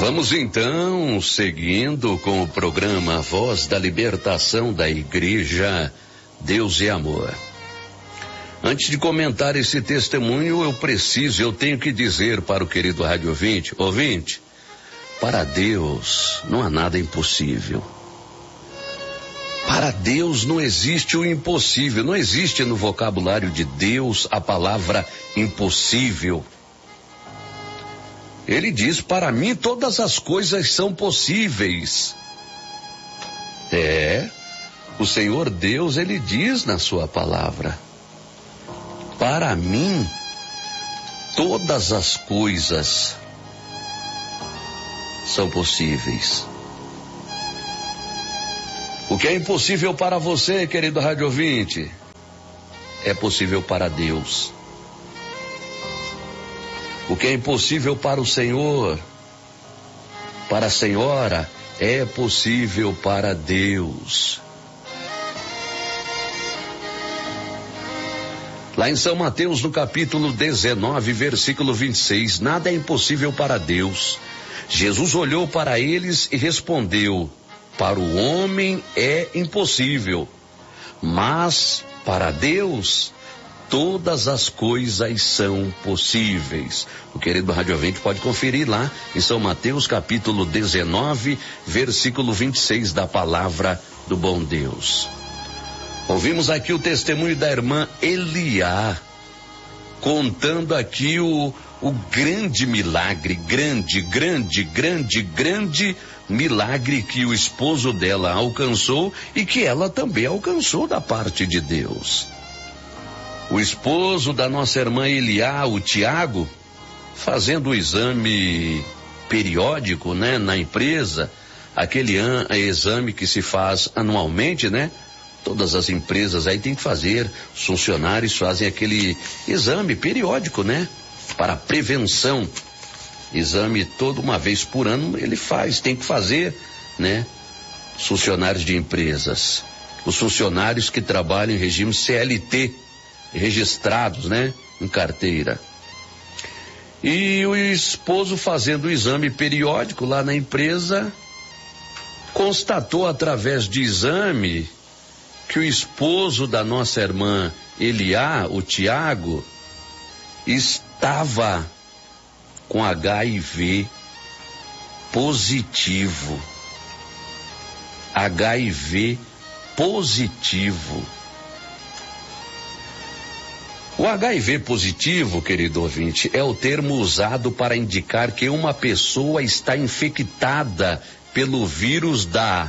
Vamos então, seguindo com o programa Voz da Libertação da Igreja Deus e Amor. Antes de comentar esse testemunho, eu tenho que dizer para o querido rádio ouvinte, para Deus não há nada impossível. Para Deus não existe o impossível, não existe no vocabulário de Deus a palavra impossível. Ele diz, para mim todas as coisas são possíveis. O Senhor Deus, Ele diz na sua palavra, para mim todas as coisas são possíveis. O que é impossível para você, querido rádio ouvinte, é possível para Deus. O que é impossível para o Senhor, para a senhora, é possível para Deus. Lá em São Mateus, no capítulo 19, versículo 26, nada é impossível para Deus. Jesus olhou para eles e respondeu, para o homem é impossível, mas para Deus todas as coisas são possíveis. O querido rádio ouvinte pode conferir lá em São Mateus capítulo 19, versículo 26 da palavra do bom Deus. Ouvimos aqui o testemunho da irmã Eliá, contando aqui o grande milagre, grande milagre que o esposo dela alcançou e que ela também alcançou da parte de Deus. O esposo da nossa irmã Eliá, o Tiago, fazendo o exame periódico, né, na empresa, aquele exame que se faz anualmente, né? Todas as empresas aí tem que fazer, os funcionários fazem aquele exame periódico, né? Para prevenção. Exame toda uma vez por ano ele tem que fazer, né? Os funcionários de empresas. Os funcionários que trabalham em regime CLT, registrados, né? Em carteira. E o esposo fazendo o exame periódico lá na empresa, constatou através de exame que o esposo da nossa irmã Eliá, o Tiago, estava com HIV positivo. HIV positivo. O HIV positivo, querido ouvinte, é o termo usado para indicar que uma pessoa está infectada pelo vírus da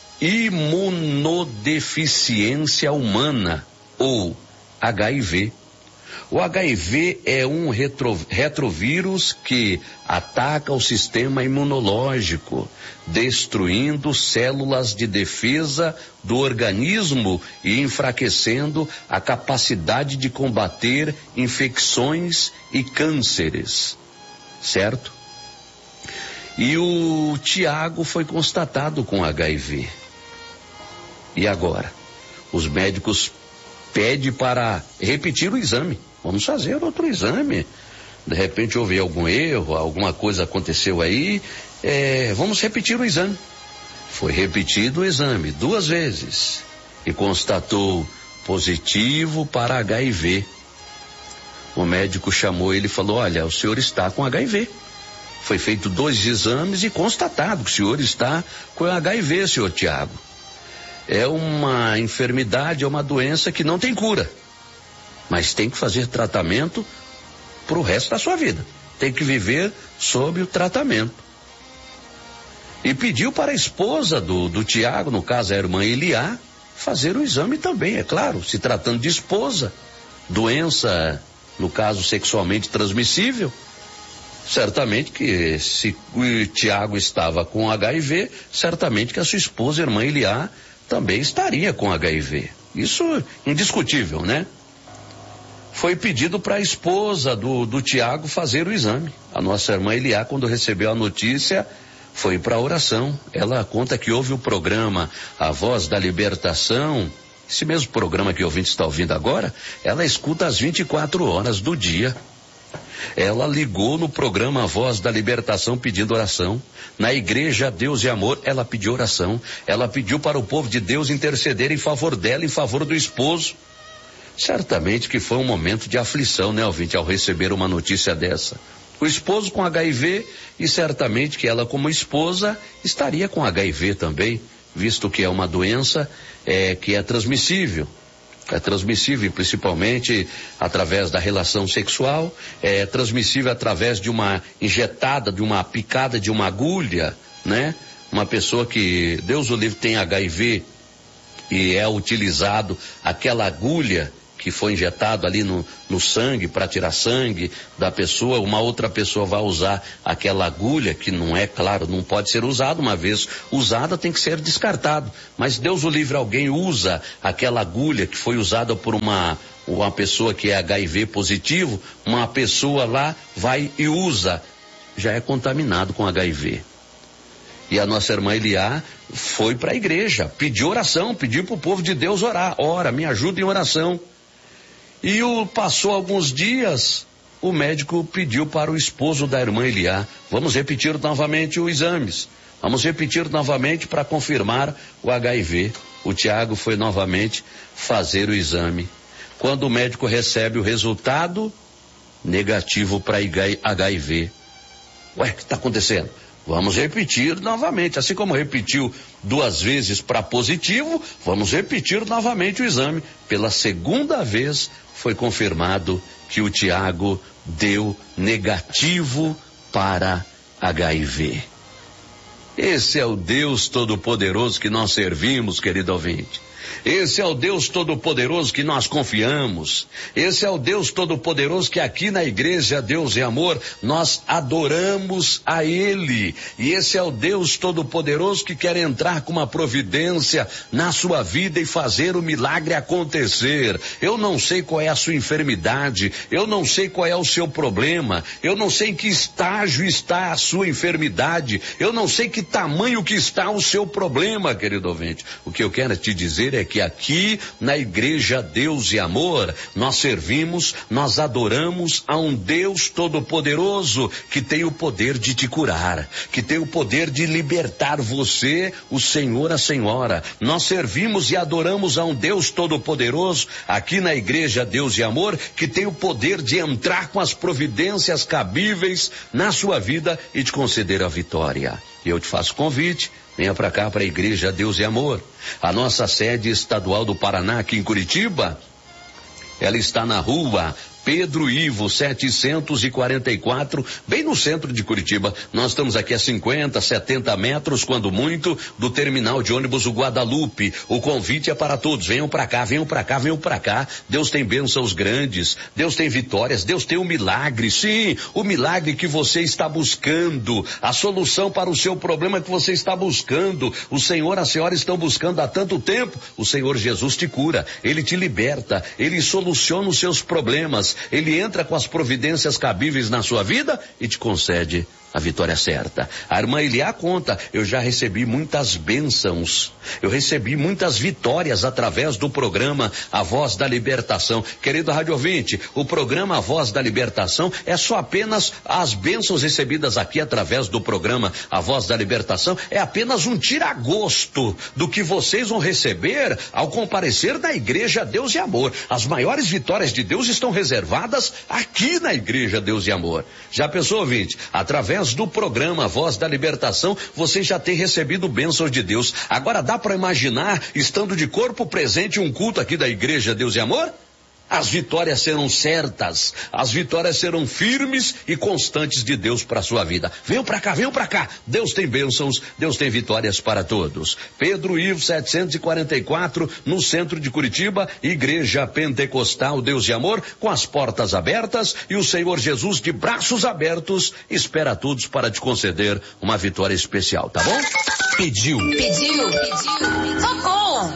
imunodeficiência humana, ou HIV. O HIV é um retrovírus que ataca o sistema imunológico, destruindo células de defesa do organismo e enfraquecendo a capacidade de combater infecções e cânceres, certo? E o Tiago foi constatado com HIV. E agora? Os médicos pedem para repetir o exame. Vamos fazer outro exame. De repente houve algum erro, alguma coisa aconteceu aí. Vamos repetir o exame. Foi repetido o exame 2 vezes. E constatou positivo para HIV. O médico chamou ele e falou, olha, o senhor está com HIV. Foi feito 2 exames e constatado que o senhor está com HIV, senhor Tiago. É uma enfermidade, é uma doença que não tem cura, mas tem que fazer tratamento para o resto da sua vida. Tem que viver sob o tratamento. E pediu para a esposa do Tiago, no caso a irmã Eliá, fazer o exame também, é claro, se tratando de esposa, doença, no caso sexualmente transmissível, certamente que se o Tiago estava com HIV, certamente que a sua esposa, a irmã Eliá, também estaria com HIV. Isso indiscutível, né? Foi pedido para a esposa do Tiago fazer o exame. A nossa irmã Eliá, quando recebeu a notícia, foi para a oração. Ela conta que houve o programa A Voz da Libertação. Esse mesmo programa que o ouvinte está ouvindo agora, ela escuta às 24 horas do dia. Ela ligou no programa Voz da Libertação pedindo oração. Na igreja Deus e Amor, ela pediu oração. Ela pediu para o povo de Deus interceder em favor dela, em favor do esposo. Certamente que foi um momento de aflição, né, ouvinte, ao receber uma notícia dessa. O esposo com HIV e certamente que ela como esposa estaria com HIV também, visto que é uma doença que é transmissível. É transmissível principalmente através da relação sexual, é transmissível através de uma injetada, de uma picada de uma agulha, né? Uma pessoa que, Deus o livre, tem HIV e é utilizado aquela agulha que foi injetado ali no sangue para tirar sangue da pessoa, uma outra pessoa vai usar aquela agulha que não é, claro, não pode ser usada, uma vez usada tem que ser descartado, mas Deus o livre, alguém usa aquela agulha que foi usada por uma pessoa que é HIV positivo, uma pessoa lá vai e usa, já é contaminado com HIV. E a nossa irmã Eliá foi para a igreja, pediu oração, pediu para o povo de Deus orar, ora, me ajuda em oração. E passou alguns dias, o médico pediu para o esposo da irmã Eliá, vamos repetir novamente os exames, vamos repetir novamente para confirmar o HIV. O Tiago foi novamente fazer o exame. Quando o médico recebe o resultado, negativo para HIV. Ué, o que está acontecendo? Vamos repetir novamente, assim como repetiu 2 vezes para positivo, vamos repetir novamente o exame. Pela segunda vez foi confirmado que o Tiago deu negativo para HIV. Esse é o Deus Todo-Poderoso que nós servimos, querido ouvinte. Esse é o Deus Todo-Poderoso que nós confiamos. Esse é o Deus Todo-Poderoso que aqui na igreja Deus e Amor nós adoramos a Ele. E esse é o Deus Todo-Poderoso que quer entrar com uma providência na sua vida e fazer o milagre acontecer. Eu não sei qual é a sua enfermidade, eu não sei qual é o seu problema, eu não sei em que estágio está a sua enfermidade, eu não sei que tamanho que está o seu problema, querido ouvinte. O que eu quero te dizer é que aqui na igreja Deus e Amor nós servimos, nós adoramos a um Deus Todo-Poderoso que tem o poder de te curar, que tem o poder de libertar você, o Senhor, a Senhora. Nós servimos e adoramos a um Deus Todo-Poderoso aqui na igreja Deus e Amor que tem o poder de entrar com as providências cabíveis na sua vida e te conceder a vitória. E eu te faço convite, venha para cá, para a igreja Deus e Amor. A nossa sede estadual do Paraná, aqui em Curitiba, ela está na rua Pedro Ivo 744, bem no centro de Curitiba. Nós estamos aqui a 50, 70 metros, quando muito, do terminal de ônibus o Guadalupe. O convite é para todos, venham para cá, venham para cá, venham para cá. Deus tem bênçãos grandes, Deus tem vitórias, Deus tem um milagre, sim, o milagre que você está buscando, a solução para o seu problema que você está buscando. O Senhor, a Senhora estão buscando há tanto tempo. O Senhor Jesus te cura, Ele te liberta, Ele soluciona os seus problemas. Ele entra com as providências cabíveis na sua vida e te concede a vitória certa. A irmã Eliá conta, eu já recebi muitas bênçãos, eu recebi muitas vitórias através do programa A Voz da Libertação. Querido rádio ouvinte, o programa A Voz da Libertação é só apenas as bênçãos recebidas aqui através do programa A Voz da Libertação, é apenas um tira-gosto do que vocês vão receber ao comparecer na igreja Deus e Amor. As maiores vitórias de Deus estão reservadas aqui na igreja Deus e Amor. Já pensou, ouvinte? Através do programa Voz da Libertação, você já tem recebido bênçãos de Deus. Agora dá para imaginar, estando de corpo presente em um culto aqui da igreja Deus e Amor? As vitórias serão certas, as vitórias serão firmes e constantes de Deus para a sua vida. Venham para cá, venham para cá. Deus tem bênçãos, Deus tem vitórias para todos. Pedro Ivo 744, no centro de Curitiba, Igreja Pentecostal Deus e Amor, com as portas abertas e o Senhor Jesus de braços abertos espera a todos para te conceder uma vitória especial, tá bom? Pediu. Socorro!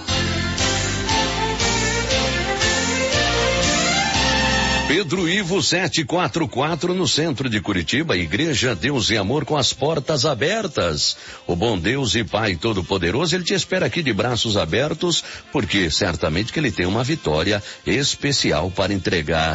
Pedro Ivo 744, no centro de Curitiba, Igreja Deus e Amor com as portas abertas. O bom Deus e Pai Todo-Poderoso, Ele te espera aqui de braços abertos, porque certamente que Ele tem uma vitória especial para entregar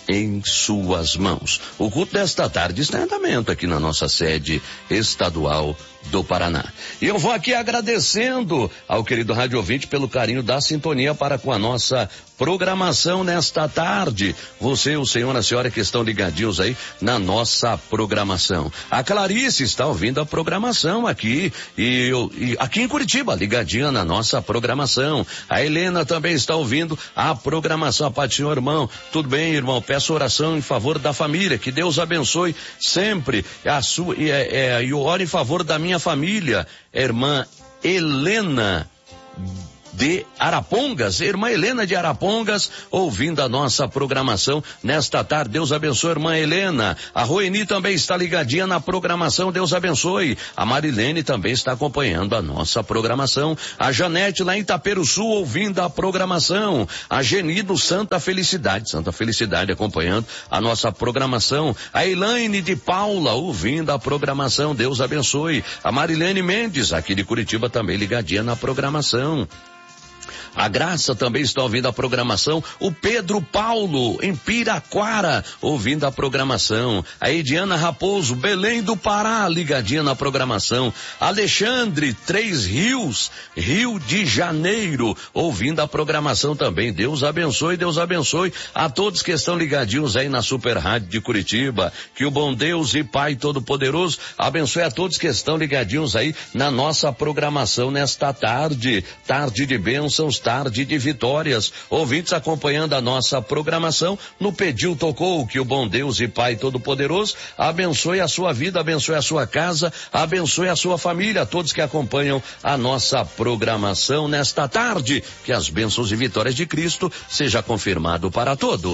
em suas mãos. O culto desta tarde está em andamento aqui na nossa sede estadual do Paraná. E eu vou aqui agradecendo ao querido rádio ouvinte pelo carinho da sintonia para com a nossa programação nesta tarde. Você, o senhor, a senhora que estão ligadinhos aí na nossa programação. A Clarice está ouvindo a programação aqui e aqui em Curitiba, ligadinha na nossa programação. A Helena também está ouvindo a programação. A paz do Senhor, irmão. Tudo bem, irmão? Peço oração em favor da família. Que Deus abençoe sempre a sua e ore em favor da minha família, irmã Helena de Arapongas, irmã Helena de Arapongas, ouvindo a nossa programação nesta tarde. Deus abençoe, irmã Helena. A Roeni também está ligadinha na programação, Deus abençoe. A Marilene também está acompanhando a nossa programação. A Janete lá em Itaperuçu ouvindo a programação. A Geni do Santa Felicidade acompanhando a nossa programação. A Elaine de Paula ouvindo a programação, Deus abençoe. A Marilene Mendes aqui de Curitiba também ligadinha na programação. A Graça também está ouvindo a programação. O Pedro Paulo, em Piraquara, ouvindo a programação. A Ediana Raposo, Belém do Pará, ligadinha na programação. Alexandre, Três Rios, Rio de Janeiro, ouvindo a programação também. Deus abençoe a todos que estão ligadinhos aí na Super Rádio de Curitiba. Que o bom Deus e Pai Todo-Poderoso abençoe a todos que estão ligadinhos aí na nossa programação nesta tarde. Tarde de bênçãos, tarde de vitórias. Ouvintes acompanhando a nossa programação no Pediu Tocou. Que o bom Deus e Pai Todo-Poderoso abençoe a sua vida, abençoe a sua casa, abençoe a sua família, todos que acompanham a nossa programação nesta tarde. Que as bênçãos e vitórias de Cristo seja confirmado para todos.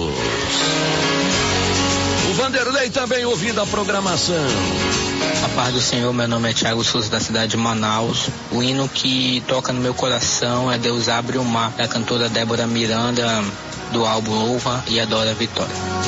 O Vanderlei também ouvindo a programação. A paz do Senhor, meu nome é Thiago Souza, da cidade de Manaus. O hino que toca no meu coração é Deus Abre o Mar, da cantora Débora Miranda, do álbum Louva e Adora a Vitória.